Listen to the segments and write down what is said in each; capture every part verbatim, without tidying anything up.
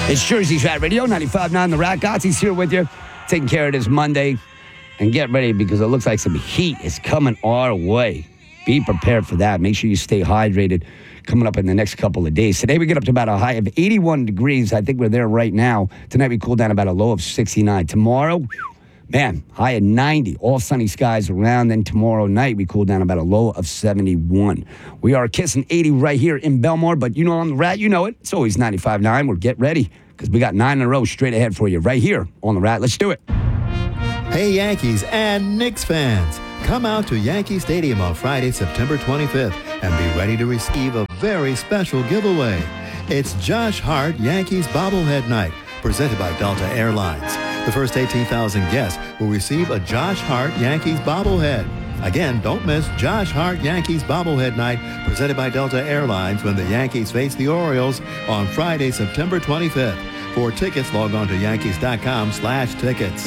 It's Jersey's Rat Radio, ninety-five point nine The Rat. Gotzi's here with you, taking care of this Monday. And get ready because it looks like some heat is coming our way. Be prepared for that. Make sure you stay hydrated coming up in the next couple of days. Today we get up to about a high of eighty-one degrees. I think we're there right now. Tonight we cool down about a low of sixty-nine. Tomorrow, man, high of ninety. All sunny skies around. Then tomorrow night we cool down about a low of seventy-one. We are kissing eighty right here in Belmar. But you know on The Rat, you know it. It's always ninety-five point nine. We're get ready because we got nine in a row straight ahead for you right here on The Rat. Let's do it. Hey, Yankees and Knicks fans. Come out to Yankee Stadium on Friday, September twenty-fifth, and be ready to receive a very special giveaway. It's Josh Hart Yankees Bobblehead Night, presented by Delta Airlines. The first eighteen thousand guests will receive a Josh Hart Yankees bobblehead. Again, don't miss Josh Hart Yankees Bobblehead Night, presented by Delta Airlines when the Yankees face the Orioles on Friday, September twenty-fifth. For tickets, log on to yankees.com slash tickets.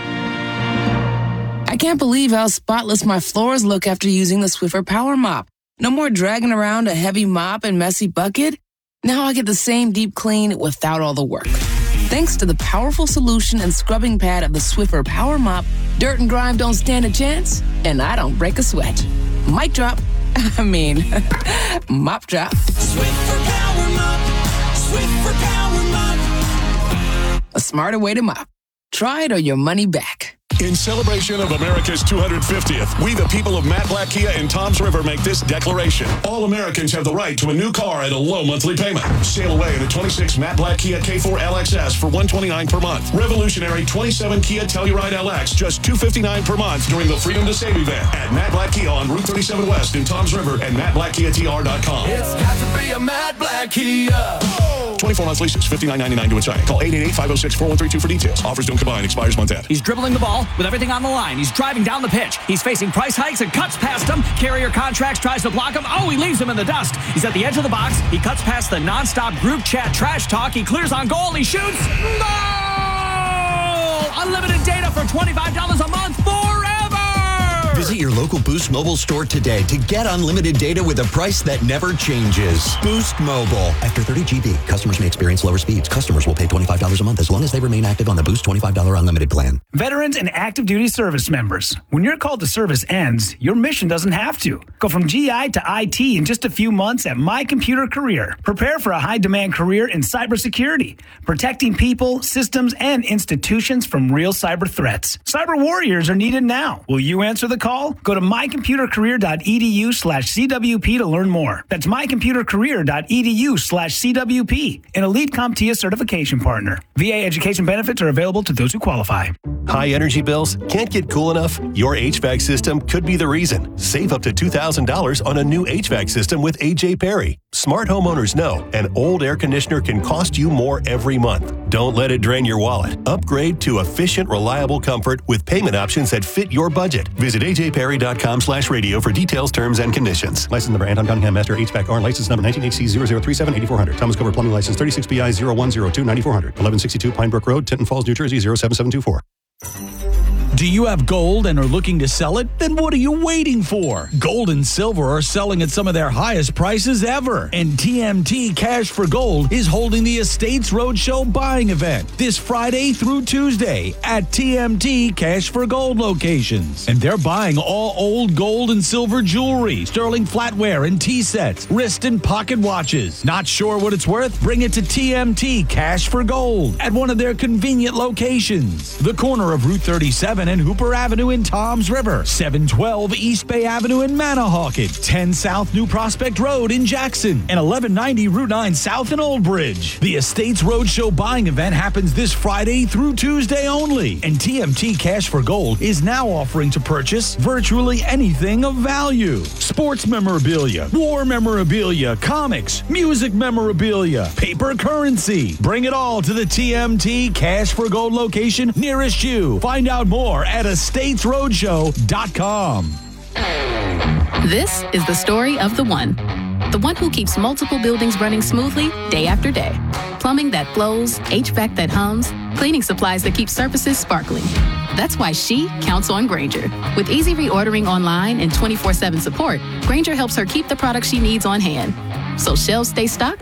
I can't believe how spotless my floors look after using the Swiffer Power Mop. No more dragging around a heavy mop and messy bucket. Now I get the same deep clean without all the work. Thanks to the powerful solution and scrubbing pad of the Swiffer Power Mop, dirt and grime don't stand a chance, and I don't break a sweat. Mic drop. I mean, mop drop. Swiffer Power Mop. Swiffer Power Mop. A smarter way to mop. Try it or your money back. In celebration of America's two hundred fiftieth, we the people of Matt Black Kia in Toms River make this declaration. All Americans have the right to a new car at a low monthly payment. Sail away in a twenty-six Matt Black Kia K four L X S for one hundred twenty-nine dollars per month. Revolutionary twenty-seven Kia Telluride L X, just two hundred fifty-nine dollars per month during the Freedom to Save event at Matt Black Kia on Route thirty-seven West in Toms River and matt black kia t r dot com. It's got to be a Matt Black Kia. twenty-four month leases, fifty-nine ninety-nine to inside. Call eight eight eight, five oh six, four one three two for details. Offers don't combine. Expires month end. He's dribbling the ball with everything on the line. He's driving down the pitch. He's facing price hikes and cuts past him. Carrier Contracts tries to block him. Oh, he leaves him in the dust. He's at the edge of the box. He cuts past the nonstop group chat trash talk. He clears on goal. He shoots. Goal! Unlimited data for twenty-five dollars a month forever. Visit your local Boost Mobile store today to get unlimited data with a price that never changes. Boost Mobile. After thirty G B, customers may experience lower speeds. Customers will pay twenty-five dollars a month as long as they remain active on the Boost twenty-five dollars unlimited plan. Veterans and active duty service members. When your call to service ends, your mission doesn't have to. Go from G I to I T in just a few months at My Computer Career. Prepare for a high-demand career in cybersecurity, protecting people, systems, and institutions from real cyber threats. Cyber warriors are needed now. Will you answer the call? Go to mycomputercareer.edu slash CWP to learn more. That's mycomputercareer.edu slash CWP, an Elite CompTIA certification partner. V A education benefits are available to those who qualify. High energy bills? Can't get cool enough? Your H V A C system could be the reason. Save up to two thousand dollars on a new H V A C system with A J Perry. Smart homeowners know an old air conditioner can cost you more every month. Don't let it drain your wallet. Upgrade to efficient, reliable comfort with payment options that fit your budget. Visit a j perry dot com slash radio for details, terms, and conditions. License number Anton Cunningham, Master H V A C R. License number nineteen H C zero zero three seven eight four hundred. Thomas Cover Plumbing License thirty-six B I zero one zero two nine four hundred. eleven sixty-two Pine Brook Road, Tinton Falls, New Jersey zero seven seven two four. Do you have gold and are looking to sell it? Then what are you waiting for? Gold and silver are selling at some of their highest prices ever. And T M T Cash for Gold is holding the Estates Roadshow buying event this Friday through Tuesday at T M T Cash for Gold locations. And they're buying all old gold and silver jewelry, sterling flatware and tea sets, wrist and pocket watches. Not sure what it's worth? Bring it to T M T Cash for Gold at one of their convenient locations. The corner of Route thirty-seven and Hooper Avenue in Toms River, seven twelve East Bay Avenue in Manahawkin, ten South New Prospect Road in Jackson, and eleven ninety Route nine South in Old Bridge. The Estates Roadshow buying event happens this Friday through Tuesday only, and T M T Cash for Gold is now offering to purchase virtually anything of value. Sports memorabilia, war memorabilia, comics, music memorabilia, paper currency. Bring it all to the T M T Cash for Gold location nearest you. Find out more at estates roadshow dot com. This is the story of the one. The one who keeps multiple buildings running smoothly day after day. Plumbing that flows, H V A C that hums, cleaning supplies that keep surfaces sparkling. That's why she counts on Grainger. With easy reordering online and twenty-four seven support, Grainger helps her keep the products she needs on hand. So shelves stay stocked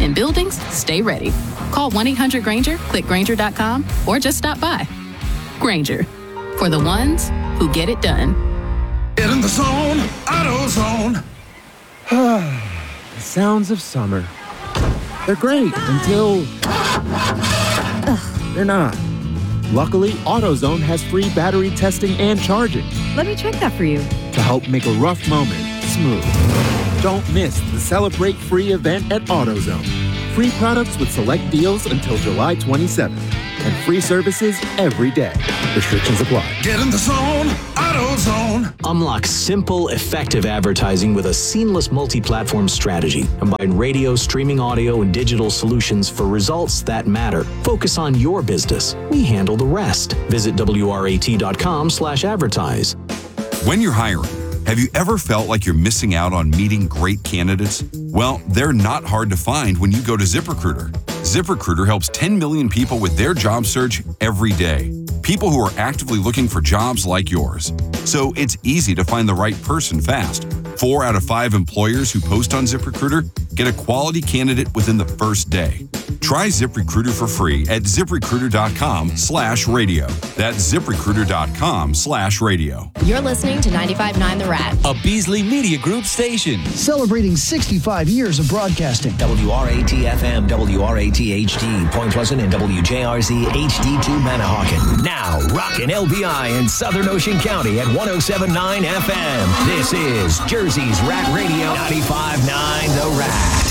In buildings, stay ready. Call one eight hundred Granger, click Granger dot com, or just stop by. Granger, for the ones who get it done. Get in the zone, AutoZone. The sounds of summer. They're great until they're not. Luckily, AutoZone has free battery testing and charging Let me check that for you. to help make a rough moment smooth. Don't miss the Celebrate Free event at AutoZone. Free products with select deals until July twenty-seventh. And free services every day. Restrictions apply. Get in the zone, AutoZone. Unlock simple, effective advertising with a seamless multi-platform strategy. Combine radio, streaming audio, and digital solutions for results that matter. Focus on your business. We handle the rest. Visit W R A T dot com slash advertise. When you're hiring, have you ever felt like you're missing out on meeting great candidates? Well, they're not hard to find when you go to ZipRecruiter. ZipRecruiter helps ten million people with their job search every day. People who are actively looking for jobs like yours. So it's easy to find the right person fast. Four out of five employers who post on ZipRecruiter get a quality candidate within the first day. Try ZipRecruiter for free at ZipRecruiter.com slash radio. That's ZipRecruiter.com slash radio. You're listening to ninety-five point nine The Rat, a Beasley Media Group station. Celebrating sixty-five years of broadcasting. W R A T F M, W R A T H D, Point Pleasant, and W J R Z H D two Manahawkin. Now, rockin' L B I in Southern Ocean County at one oh seven point nine F M. This is Jersey's Rat Radio, ninety-five point nine The Rat.